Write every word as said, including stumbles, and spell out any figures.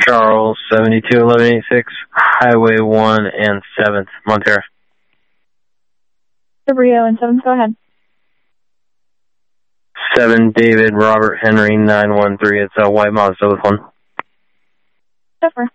Charles, seventy-two eleven eighty-six, Highway one and seventh, Montero. Cabrillo and seventh, go ahead. seven, David, Robert, Henry, nine one three. It's a white Mazda with one. Suffer.